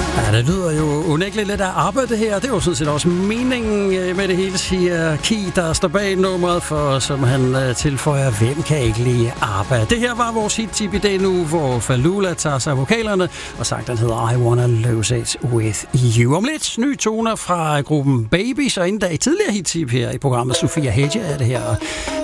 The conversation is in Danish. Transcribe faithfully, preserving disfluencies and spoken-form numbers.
Ja, det lyder jo unægteligt lidt af arbejde det her. Det er jo sådan set også meningen med det hele, siger Ki, der står bag nummeret, for som han tilføjer, hvem kan ikke lide arbejde. Det her var vores hit-tip i dag nu, hvor Falula tager sig vokalerne, og sagt, den hedder I Wanna Lose It With You. Om lidt nye toner fra gruppen Baby, så inden dag tidligere hit-tip her i programmet Sofia Hedge er det her.